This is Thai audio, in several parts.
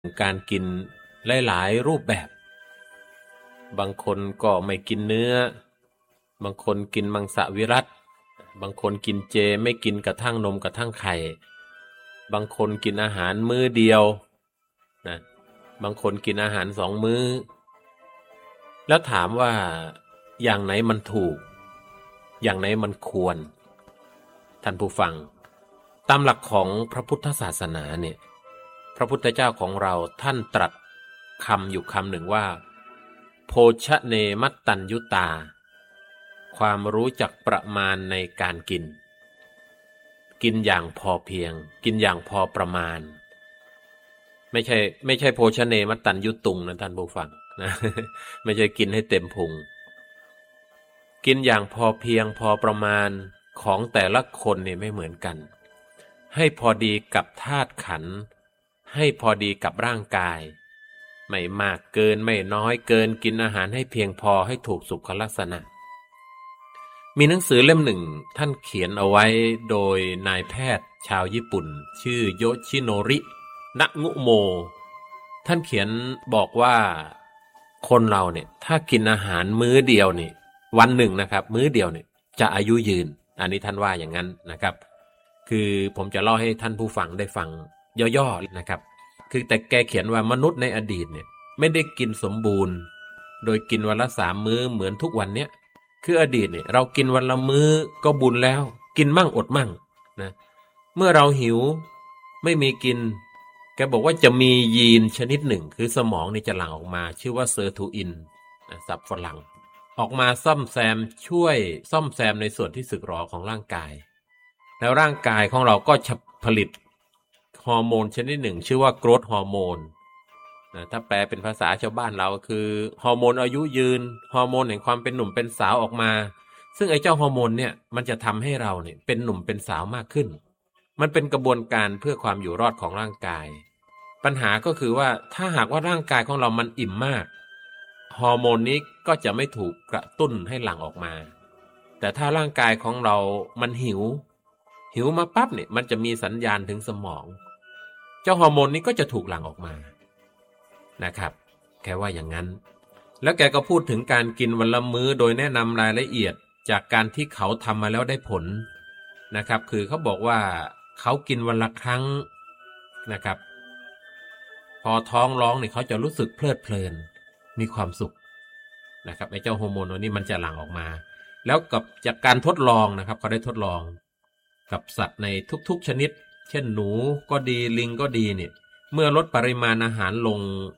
การกินหลายๆรูปแบบบางคนก็ไม่กินเนื้อบางคนกินมังสวิรัติบางคนกินเจไม่กินกระทั่งนมกระทั่งไข่บางคนกินอาหารมื้อเดียวนะบางคนกินอาหาร2 มื้อแล้วถามว่าอย่างไหนมันถูกอย่างไหนมันควรท่านผู้ฟังตามหลักของพระพุทธศาสนาเนี่ยพระพุทธเจ้าของเราท่านตรัสคำอยู่คำหนึ่งว่าโภชเนมัตตัญญุตาความรู้จักประมาณในการกินอย่างพอเพียงกินอย่างพอประมาณไม่ใช่โภชเนมัตตัญญุตุงนะท่านผู้ฟังนะ ไม่ใช่กินให้เต็มพุงกินอย่างพอเพียงพอประมาณของแต่ละคนเนี่ยไม่เหมือนกันให้พอดีกับธาตุขันธ์ให้พอดีกับร่างกายไม่มากเกินไม่น้อยเกินกินอาหารให้เพียงพอให้ถูกสุขลักษณะมีหนังสือเล่มหนึ่งท่านเขียนเอาไว้โดยนายแพทย์ชาวญี่ปุ่นชื่อโยชิโนรินะงุโมท่านเขียนบอกว่าคนเราเนี่ยถ้ากินอาหารมื้อเดียวนี่วันหนึ่งนะครับมื้อเดียวเนี่ยจะอายุยืนอันนี้ท่านว่าอย่างนั้นนะครับคือผมจะเล่าให้ท่านผู้ฟังได้ฟังย่อๆนะครับคือแต่แกเขียนว่ามนุษย์ในอดีตเนี่ยไม่ได้กินสมบูรณ์โดยกินวันละ3 มื้อเหมือนทุกวันเนี้ยคืออดีตเนี่ยเรากินวันละมื้อก็บุญแล้วกินมั่งอดมั่งนะเมื่อเราหิวไม่มีกินแกบอกว่าจะมียีนชนิดหนึ่งคือสมองนี่จะหลั่งออกมาชื่อว่าเซอร์โทอินศัพท์ฝรั่งออกมาช่วยซ่อมแซมในส่วนที่สึกหรอของร่างกายแล้วร่างกายของเราก็จะผลิตฮอร์โมนชนิดหนึ่งชื่อว่าโกรทฮอร์โมนถ้าแปลเป็นภาษาชาวบ้านเราคือฮอร์โมนอายุยืนฮอร์โมนแห่งความเป็นหนุ่มเป็นสาวออกมาซึ่งไอ้เจ้าฮอร์โมนเนี่ยมันจะทำให้เราเนี่ยเป็นหนุ่มเป็นสาวมากขึ้นมันเป็นกระบวนการเพื่อความอยู่รอดของร่างกายปัญหาก็คือว่าถ้าหากว่าร่างกายของเรามันอิ่มมากฮอร์โมนนี้ก็จะไม่ถูกกระตุ้นให้หลั่งออกมาแต่ถ้าร่างกายของเรามันหิวมาปั๊บเนี่ยมันจะมีสัญญาณถึงสมองเจ้าฮอร์โมนนี้ก็จะถูกหลั่งออกมานะครับแค่ว่าอย่างนั้นแล้วแกก็พูดถึงการกินวันละมื้อโดยแนะนำรายละเอียดจากการที่เขาทำมาแล้วได้ผลนะครับคือเขาบอกว่าเขากินวันละครั้งนะครับพอท้องร้องเนี่ยเขาจะรู้สึกเพลิดเพลินมีความสุขนะครับไอ้เจ้าฮอร์โมนตัวนี้มันจะหลั่งออกมาแล้วกับจากการทดลองนะครับเขาได้ทดลองกับสัตว์ในทุกๆชนิดเช่นหนูก็ดีลิงก็ดีเนี่ยเมื่อลดปริมาณอาหารลง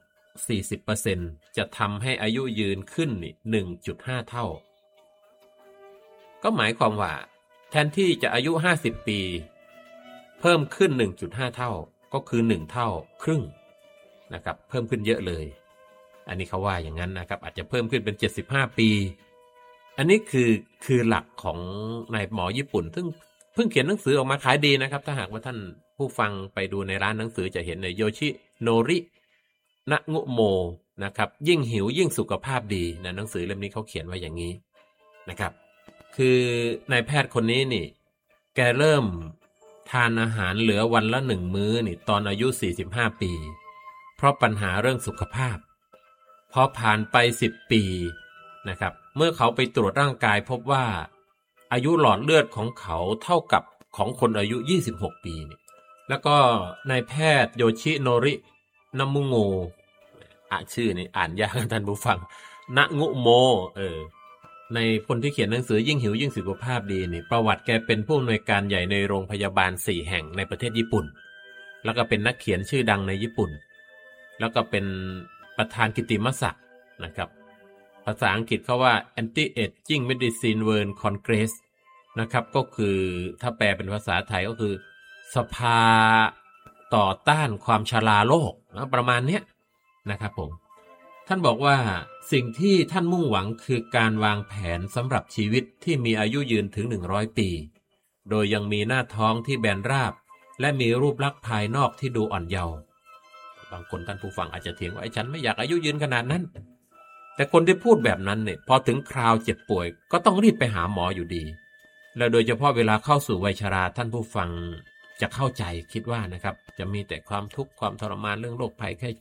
40% จะทำให้อายุยืนขึ้นนี่ 1.5 เท่าก็หมายความว่าแทนที่จะอายุ50 ปีเพิ่มขึ้น 1.5 เท่าก็คือ1เท่าครึ่งนะครับเพิ่มขึ้นเยอะเลยอันนี้เขาว่าอย่างนั้นนะครับอาจจะเพิ่มขึ้นเป็น75 ปีอันนี้คือหลักของนายหมอญี่ปุ่นซึ่งเพิ่งเขียนหนังสือออกมาขายดีนะครับถ้าหากว่าท่านผู้ฟังไปดูในร้านหนังสือจะเห็นในโยชิโนรินะงุโมนะครับยิ่งหิวยิ่งสุขภาพดีนะหนังสือเล่มนี้เขาเขียนไว้อย่างนี้นะครับคือนายแพทย์คนนี้นี่แกเริ่มทานอาหารเหลือวันละ1 มื้อนี่ตอนอายุ45 ปีเพราะปัญหาเรื่องสุขภาพพอผ่านไป10 ปีนะครับเมื่อเขาไปตรวจร่างกายพบว่าอายุหลอดเลือดของเขาเท่ากับของคนอายุ26 ปีนี่แล้วก็นายแพทย์โยชิโนรินามุโงชื่อนี่อ่านยากท่านผู้ฟังนะงุโมในคนที่เขียนหนังสือยิ่งหิวยิ่งสุขภาพดีนี่ประวัติแกเป็นผู้อำนวยการใหญ่ในโรงพยาบาล4 แห่งในประเทศญี่ปุ่นแล้วก็เป็นนักเขียนชื่อดังในญี่ปุ่นแล้วก็เป็นประธานกิตติมศักดิ์นะครับภาษาอังกฤษเขาว่า Anti-Aging Medicine World Congress นะครับก็คือถ้าแปลเป็นภาษาไทยก็คือสภาต่อต้านความชราโลกประมาณนี้นะครับผมท่านบอกว่าสิ่งที่ท่านมุ่งหวังคือการวางแผนสำหรับชีวิตที่มีอายุยืนถึง100 ปีโดยยังมีหน้าท้องที่แบนราบและมีรูปลักษณ์ภายนอกที่ดูอ่อนเยาว์บางคนท่านผู้ฟังอาจจะเถียงว่าไอ้ฉันไม่อยากอายุยืนขนาดนั้นแต่คนที่พูดแบบนั้นเนี่ยพอถึงคราวเจ็บป่วยก็ต้องรีบไปหาหมออยู่ดีและโดยเฉพาะเวลาเข้าสู่วัยชราท่านผู้ฟังจะเข้าใจคิดว่านะครับจะมีแต่ความทุกข์ความทรมานเรื่องโรคภัยไข้